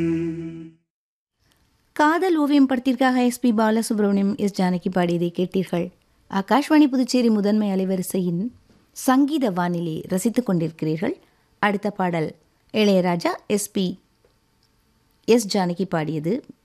காதல் ஓவியம் படத்திற்காக எஸ்பி பாலசுப்ரமணியம் எஸ் ஜானகி பாடியதை கேட்டீர்கள். ஆகாஷ்வாணி புதுச்சேரி முதன்மை அலைவரிசையின் சங்கீத வானிலை ரசித்துக் கொண்டிருக்கிறீர்கள். அடுத்த பாடல் இளையராஜா எஸ்பி எஸ் ஜானகி பாடியது.